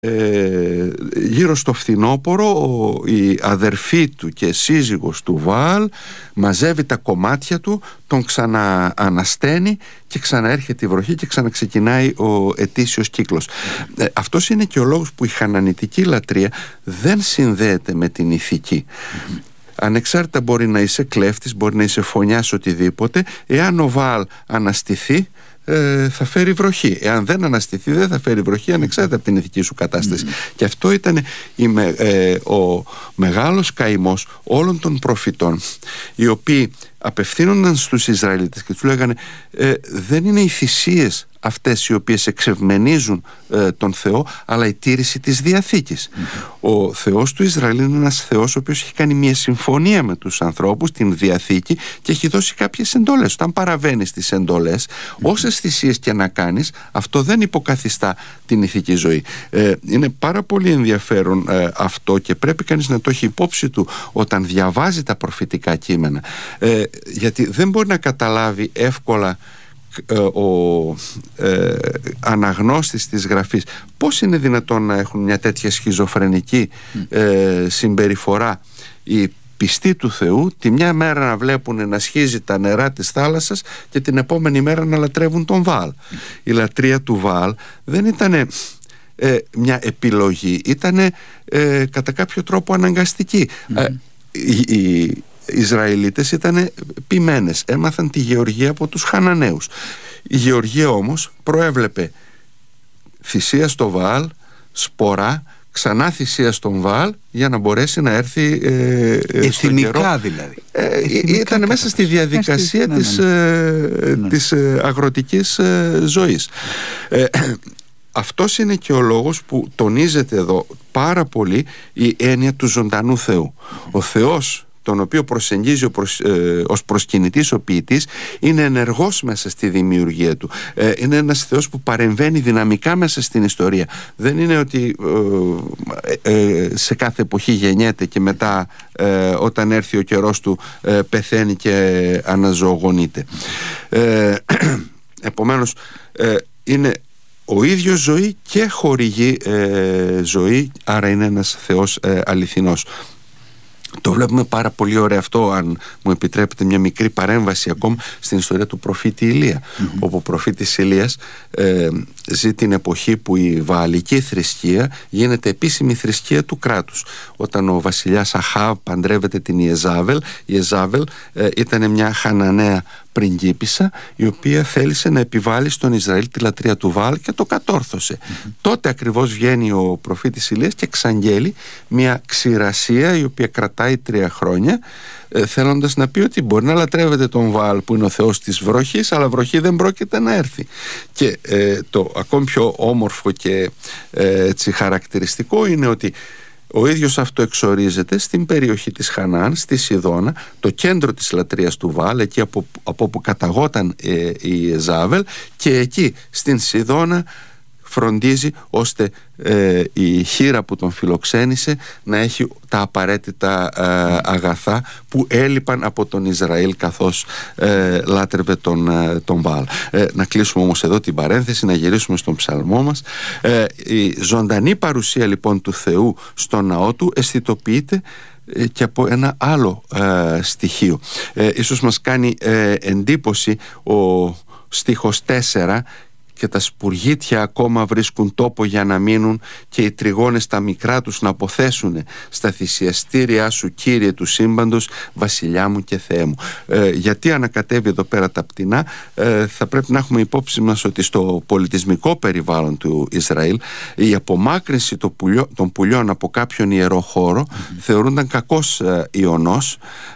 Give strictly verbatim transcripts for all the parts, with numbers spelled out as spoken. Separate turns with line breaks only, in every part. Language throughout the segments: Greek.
Ε, γύρω στο φθινόπωρο η αδερφή του και σύζυγος του Βαάλ μαζεύει τα κομμάτια του, τον ξαναανασταίνει και ξαναέρχεται η βροχή και ξαναξεκινάει ο ετήσιος κύκλος. ε, Αυτός είναι και ο λόγος που η χανανιτική λατρεία δεν συνδέεται με την ηθική. Mm-hmm. Ανεξάρτητα μπορεί να είσαι κλέφτης, μπορεί να είσαι φωνιάς, οτιδήποτε, εάν ο Βαάλ αναστηθεί, Ε, θα φέρει βροχή. Εάν δεν αναστηθεί, δεν θα φέρει βροχή, ανεξάρτητα από την ηθική σου κατάσταση. Mm. Και αυτό ήταν η, ε, ο μεγάλος καημός όλων των προφητών, οι οποίοι απευθύνονταν στους Ισραηλίτες και τους λέγανε ε, δεν είναι οι θυσίες αυτές οι οποίες εξευμενίζουν ε, τον Θεό, αλλά η τήρηση της Διαθήκης. Mm-hmm. Ο Θεός του Ισραήλ είναι ένας Θεός ο οποίος έχει κάνει μια συμφωνία με τους ανθρώπους, την Διαθήκη, και έχει δώσει κάποιες εντολές. Όταν παραβαίνεις τις εντολές, mm-hmm. όσες θυσίες και να κάνεις, αυτό δεν υποκαθιστά την ηθική ζωή. Ε, είναι πάρα πολύ ενδιαφέρον ε, αυτό, και πρέπει κανείς να το έχει υπόψη του όταν διαβάζει τα προφητικά κείμενα, ε, γιατί δεν μπορεί να καταλάβει εύκολα ο ε, αναγνώστης της γραφής πώς είναι δυνατόν να έχουν μια τέτοια σχιζοφρενική ε, συμπεριφορά οι πιστοί του Θεού, τη μια μέρα να βλέπουν να σχίζει τα νερά της θάλασσας και την επόμενη μέρα να λατρεύουν τον Βαάλ. Η λατρεία του Βαάλ δεν ήταν ε, μια επιλογή, ήταν ε, κατά κάποιο τρόπο αναγκαστική. Mm-hmm. ε, η, η, Οι Ισραηλίτες ήταν ποιμένες, έμαθαν τη γεωργία από τους Χαναναίους. Η γεωργία όμως προέβλεπε θυσία στο Βαάλ, σπορά, ξανά θυσία στον Βαάλ, για να μπορέσει να έρθει ε,
εθνικά δηλαδή.
Ε, ήταν μέσα στη διαδικασία ναι, της, ναι, ναι. Ναι. της αγροτικής ζωής. Ε, Αυτός είναι και ο λόγος που τονίζεται εδώ πάρα πολύ η έννοια του ζωντανού Θεού. Ο Θεός, τον οποίο προσεγγίζει ως, ε, ως προσκυνητής ο ποιητής, είναι ενεργός μέσα στη δημιουργία του. Ε, είναι ένας Θεός που παρεμβαίνει δυναμικά μέσα στην ιστορία. Δεν είναι ότι ε, ε, σε κάθε εποχή γεννιέται και μετά ε, όταν έρθει ο καιρός του ε, πεθαίνει και αναζωογονείται. Ε, επομένως ε, είναι ο ίδιος ζωή και χορηγεί ε, ζωή, άρα είναι ένας Θεός ε, αληθινός. Το βλέπουμε πάρα πολύ ωραίο αυτό, αν μου επιτρέπετε μια μικρή παρέμβαση ακόμα, στην ιστορία του προφήτη Ηλία. Mm-hmm. Όπου ο προφήτης Ηλίας ε, ζει την εποχή που η βααλική θρησκεία γίνεται επίσημη θρησκεία του κράτους. Όταν ο βασιλιάς Αχάβ παντρεύεται την Ιεζάβελ, η Ιεζάβελ ε, ήταν μια Χαναναία πριγκίπισσα, η οποία θέλησε να επιβάλλει στον Ισραήλ τη λατρεία του Βαάλ και το κατόρθωσε. Mm-hmm. Τότε ακριβώς βγαίνει ο προφήτης Ηλίας και εξαγγέλει μια ξηρασία η οποία κρατάει τρία χρόνια, ε, θέλοντας να πει ότι μπορεί να λατρεύετε τον Βαάλ που είναι ο θεός της βροχής, αλλά βροχή δεν πρόκειται να έρθει. Και ε, το ακόμη πιο όμορφο και ε, έτσι, χαρακτηριστικό είναι ότι ο ίδιος αυτό εξορίζεται στην περιοχή της Χανaan, στη Σιδώνα, το κέντρο της λατρείας του Βαάλ, εκεί από, από όπου καταγόταν ε, η Ιεζάβελ, και εκεί στην Σιδώνα φροντίζει ώστε ε, η χήρα που τον φιλοξένησε να έχει τα απαραίτητα ε, αγαθά που έλειπαν από τον Ισραήλ καθώς ε, λάτρευε τον, ε, τον Βαάλ. Ε, να κλείσουμε όμως εδώ την παρένθεση, να γυρίσουμε στον ψαλμό μας. Ε, η ζωντανή παρουσία λοιπόν του Θεού στο ναό του αισθητοποιείται ε, και από ένα άλλο ε, στοιχείο. Ε, ίσως μας κάνει ε, εντύπωση ο στίχος τέσσερα: «Και τα σπουργίτια ακόμα βρίσκουν τόπο για να μείνουν, και οι τριγώνες τα μικρά τους να αποθέσουν στα θυσιαστήριά σου, Κύριε του σύμπαντος, Βασιλιά μου και Θεέ μου». Ε, γιατί ανακατεύει εδώ πέρα τα πτηνά? Ε, θα πρέπει να έχουμε υπόψη μας ότι στο πολιτισμικό περιβάλλον του Ισραήλ η απομάκρυνση των, πουλιό, των πουλιών από κάποιον ιερό χώρο mm-hmm. θεωρούνταν κακός ε, ιονός,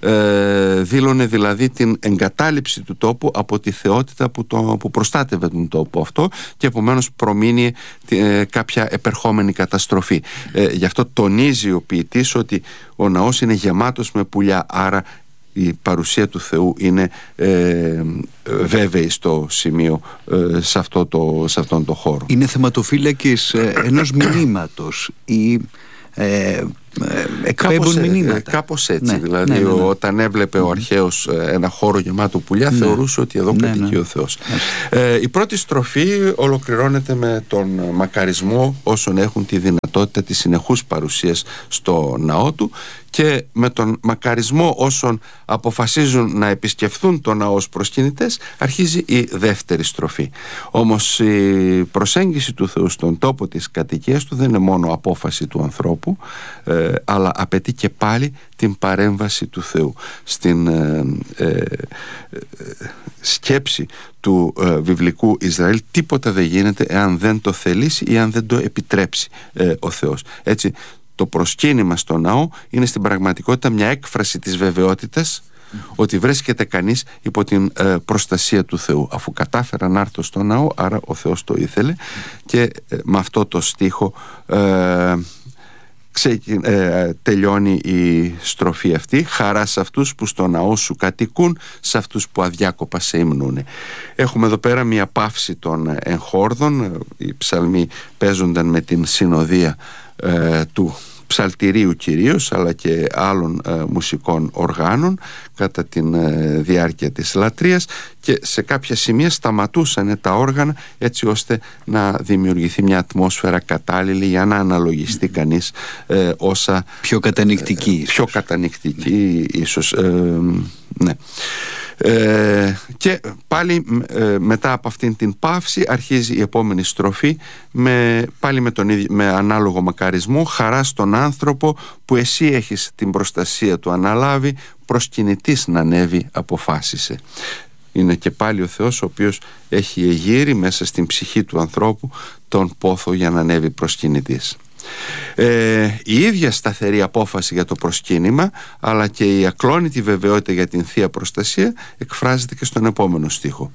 ε, δήλωνε δηλαδή την εγκατάλειψη του τόπου από τη θεότητα που, το, που προστάτευε τον τόπο αυτό, και επομένως προμείνει ε, κάποια επερχόμενη καταστροφή. Ε, γι' αυτό τονίζει ο ποιητής ότι ο ναός είναι γεμάτος με πουλιά, άρα η παρουσία του Θεού είναι ε, βέβαιη στο σημείο, ε, σε, αυτό το, σε αυτόν τον χώρο.
Είναι θεματοφύλακης ε, ενός μηνύματος ή ε, εκπέμπουν μηνύματα.
Κάπως έτσι,
ναι,
δηλαδή
ναι, ναι, ναι.
όταν έβλεπε mm. ο αρχαίος ένα χώρο γεμάτο πουλιά, ναι. θεωρούσε ότι εδώ κατοικεί ναι, ναι. ο Θεός. Ε, η πρώτη στροφή ολοκληρώνεται με τον μακαρισμό όσων έχουν τη δυνατότητα της συνεχούς παρουσίας στο ναό του, και με τον μακαρισμό όσων αποφασίζουν να επισκεφθούν το ναό ως προσκυνητές αρχίζει η δεύτερη στροφή. Όμως η προσέγγιση του Θεού στον τόπο της κατοικίας του δεν είναι μόνο απόφαση του ανθρώπου, ε, αλλά απαιτεί και πάλι την παρέμβαση του Θεού. Στην ε, ε, ε, σκέψη του ε, βιβλικού Ισραήλ τίποτα δεν γίνεται εάν δεν το θελήσει ή αν δεν το επιτρέψει ε, ο Θεός. Έτσι, το προσκύνημα στο ναό είναι στην πραγματικότητα μια έκφραση της βεβαιότητας mm. ότι βρίσκεται κανείς υπό την ε, προστασία του Θεού. Αφού κατάφερα να έρθω στο ναό, άρα ο Θεός το ήθελε, και ε, με αυτό το στίχο ε, ξε, ε, τελειώνει η στροφή αυτή. Χαρά σε αυτούς που στο ναό σου κατοικούν, σε αυτούς που αδιάκοπα σε υμνούνε. Έχουμε εδώ πέρα μια παύση των εγχόρδων. Οι ψαλμοί παίζονταν με την συνοδεία ε, του ψαλτηρίου κυρίως, αλλά και άλλων ε, μουσικών οργάνων κατά τη ε, διάρκεια της λατρείας, και σε κάποια σημεία σταματούσαν τα όργανα έτσι ώστε να δημιουργηθεί μια ατμόσφαιρα κατάλληλη για να αναλογιστεί κανείς ε, όσα
πιο κατανοητική
ε, πιο κατανοητική ίσως ε, ναι. Ε, και πάλι ε, μετά από αυτήν την παύση αρχίζει η επόμενη στροφή με, πάλι με, τον ίδιο, με ανάλογο μακαρισμό. Χαρά στον άνθρωπο που εσύ έχεις την προστασία του αναλάβει, προσκυνητής να ανέβει αποφάσισε. Είναι και πάλι ο Θεός ο οποίος έχει εγείρει μέσα στην ψυχή του ανθρώπου τον πόθο για να ανέβει προσκυνητής. Ε, η ίδια σταθερή απόφαση για το προσκύνημα, αλλά και η ακλόνητη βεβαιότητα για την Θεία Προστασία εκφράζεται και στον επόμενο στίχο.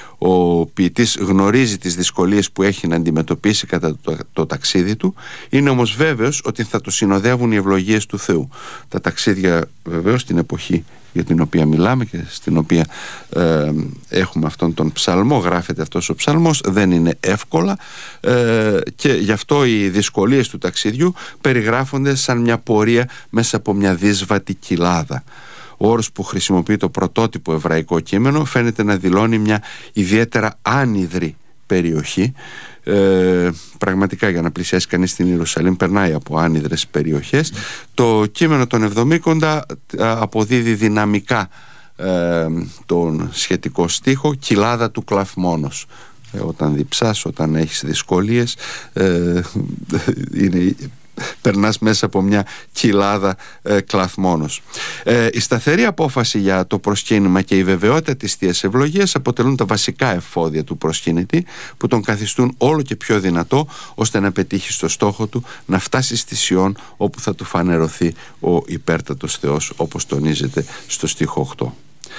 Ο ποιητής γνωρίζει τις δυσκολίες που έχει να αντιμετωπίσει κατά το, το ταξίδι του, είναι όμως βέβαιος ότι θα το συνοδεύουν οι ευλογίες του Θεού. Τα ταξίδια βεβαίως στην εποχή για την οποία μιλάμε και στην οποία ε, έχουμε αυτόν τον ψαλμό, γράφεται αυτός ο ψαλμός, δεν είναι εύκολα, ε, και γι' αυτό οι δυσκολίες του ταξιδιού περιγράφονται σαν μια πορεία μέσα από μια δύσβατη κοιλάδα. Ο όρος που χρησιμοποιεί το πρωτότυπο εβραϊκό κείμενο φαίνεται να δηλώνει μια ιδιαίτερα άνυδρη περιοχή. Ε, πραγματικά για να πλησιάσει κανείς στην Ιερουσαλήμ περνάει από άνυδρες περιοχές. Mm. Το κείμενο των Εβδομήκοντα αποδίδει δυναμικά ε, τον σχετικό στίχο, κοιλάδα του κλαθμόνος. Ε, όταν διψάς, όταν έχεις δυσκολίες, ε, είναι... περνάς μέσα από μια κοιλάδα ε, κλαθμόνος. Ε, η σταθερή απόφαση για το προσκύνημα και η βεβαιότητα της Θείας Ευλογίας αποτελούν τα βασικά εφόδια του προσκυνητή, που τον καθιστούν όλο και πιο δυνατό ώστε να πετύχει στο στόχο του, να φτάσει στη Σιών, όπου θα του φανερωθεί ο υπέρτατος Θεός, όπως τονίζεται στο στίχο οκτώ.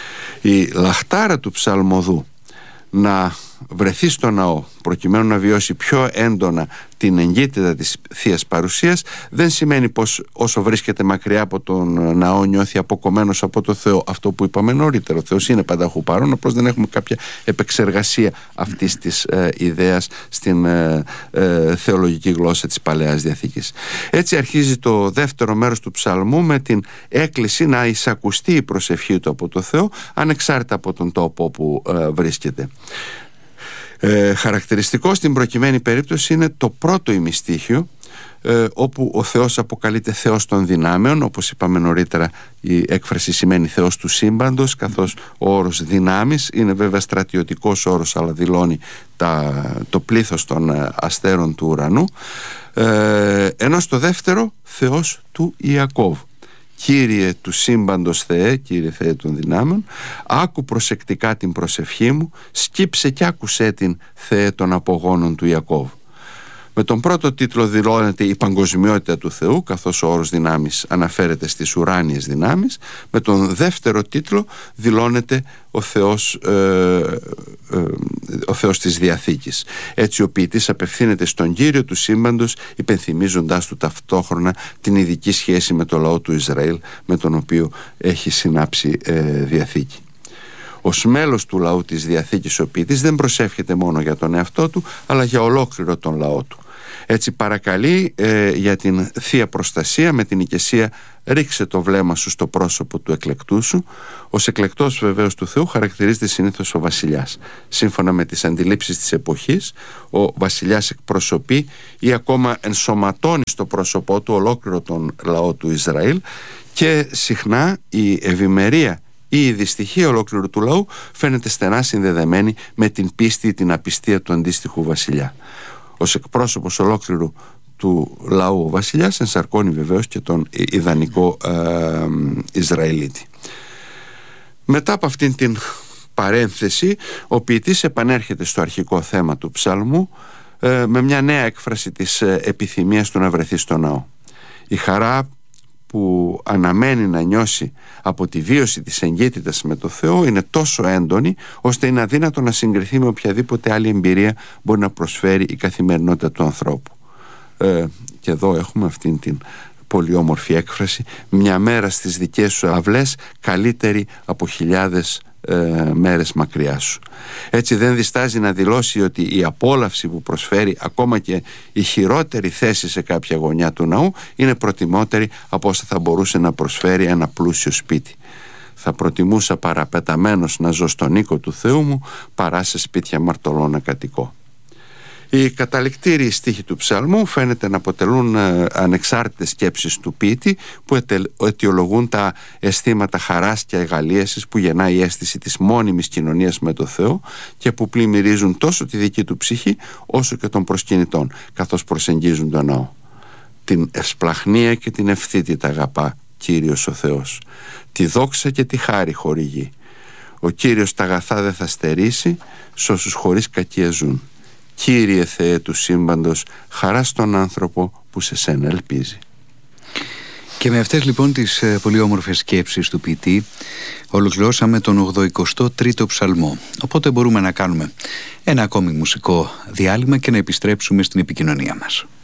Η λαχτάρα του ψαλμοδού να βρεθεί στο ναό προκειμένου να βιώσει πιο έντονα την εγκύτητα της Θείας Παρουσίας δεν σημαίνει πως όσο βρίσκεται μακριά από τον ναό νιώθει αποκομμένος από το Θεό. Αυτό που είπαμε νωρίτερα, ο Θεός είναι πανταχού παρόν, απλώς δεν έχουμε κάποια επεξεργασία αυτής της ε, ιδέας στην ε, ε, θεολογική γλώσσα της Παλαιάς Διαθήκης. Έτσι αρχίζει το δεύτερο μέρος του ψαλμού με την έκκληση να εισακουστεί η προσευχή του από το Θεό, ανεξάρτητα από τον τόπο που ε, βρίσκεται. Ε, χαρακτηριστικό στην προκειμένη περίπτωση είναι το πρώτο ημιστίχιο, ε, όπου ο Θεός αποκαλείται Θεός των δυνάμεων. Όπως είπαμε νωρίτερα, η έκφραση σημαίνει Θεός του σύμπαντος, καθώς ο όρος δυνάμεις είναι βέβαια στρατιωτικός όρος, αλλά δηλώνει τα, το πλήθος των αστέρων του ουρανού, ε, ενώ στο δεύτερο Θεός του Ιακώβ. Κύριε του σύμπαντος Θεέ, Κύριε Θεέ των δυνάμεων, άκου προσεκτικά την προσευχή μου, σκύψε κι άκουσέ την, Θεέ των απογόνων του Ιακώβ. Με τον πρώτο τίτλο δηλώνεται η παγκοσμιότητα του Θεού, καθώς ο όρος δυνάμεις αναφέρεται στις ουράνιες δυνάμεις. Με τον δεύτερο τίτλο δηλώνεται ο Θεός, ε, ε, ο Θεός της Διαθήκης. Έτσι ο ποιητής απευθύνεται στον Κύριο του σύμπαντος, υπενθυμίζοντάς του ταυτόχρονα την ειδική σχέση με το λαό του Ισραήλ, με τον οποίο έχει συνάψει ε, διαθήκη. Ως μέλος του λαού της Διαθήκης ο ποιητής δεν προσεύχεται μόνο για τον εαυτό του, αλλά για ολόκληρο τον λαό του. Έτσι παρακαλεί ε, για την Θεία Προστασία με την οικεσία «Ρίξε το βλέμμα σου στο πρόσωπο του εκλεκτού σου». Ως εκλεκτός βεβαίως του Θεού χαρακτηρίζεται συνήθως ο βασιλιάς. Σύμφωνα με τις αντιλήψεις της εποχής, ο βασιλιάς εκπροσωπεί ή ακόμα ενσωματώνει στο πρόσωπό του ολόκληρο τον λαό του Ισραήλ, και συχνά η ευημερία ή η δυστυχία ολόκληρου του λαού φαίνεται στενά συνδεδεμένη με την πίστη ή την απιστία του αντίστοιχου βασιλιά. Ως εκπρόσωπος ολόκληρου του λαού ο βασιλιάς ενσαρκώνει βεβαίως και τον ιδανικό ε, Ισραηλίτη. Μετά από αυτήν την παρένθεση, ο ποιητής επανέρχεται στο αρχικό θέμα του ψάλμου ε, με μια νέα έκφραση της ε, επιθυμίας του να βρεθεί στο ναό. Η χαρά που αναμένει να νιώσει από τη βίωση της εγκύτητας με το Θεό είναι τόσο έντονη, ώστε είναι αδύνατο να συγκριθεί με οποιαδήποτε άλλη εμπειρία μπορεί να προσφέρει η καθημερινότητα του ανθρώπου. Ε, και εδώ έχουμε αυτήν την πολύ όμορφη έκφραση: μια μέρα στις δικές σου αυλές καλύτερη από χιλιάδες ε, μέρες μακριά σου. Έτσι δεν διστάζει να δηλώσει ότι η απόλαυση που προσφέρει ακόμα και η χειρότερη θέση σε κάποια γωνιά του ναού είναι προτιμότερη από όσα θα μπορούσε να προσφέρει ένα πλούσιο σπίτι. Θα προτιμούσα παραπεταμένος να ζω στον οίκο του Θεού μου παρά σε σπίτια μαρτωλών να κατοικώ. Οι καταληκτήριοι στίχοι του ψαλμού φαίνεται να αποτελούν ε, ανεξάρτητες σκέψεις του ποιητή, που αιτιολογούν τα αισθήματα χαράς και αγαλίασης που γεννάει η αίσθηση της μόνιμης κοινωνίας με το Θεό και που πλημμυρίζουν τόσο τη δική του ψυχή όσο και των προσκυνητών καθώς προσεγγίζουν τον ναό. Την ευσπλαχνία και την ευθύτητα αγαπά Κύριος ο Θεός, τη δόξα και τη χάρη χορηγεί. Ο Κύριος τα αγαθά δεν θα στερήσει σ' όσους χωρίς κακία ζουν. Κύριε Θεέ του σύμπαντος, χαρά στον άνθρωπο που σε σένα ελπίζει.
Και με αυτές λοιπόν τις ε, πολύ όμορφες σκέψεις του ποιητή ολοκληρώσαμε τον ογδοηκοστό τρίτο ψαλμό. Οπότε μπορούμε να κάνουμε ένα ακόμη μουσικό διάλειμμα και να επιστρέψουμε στην επικοινωνία μας.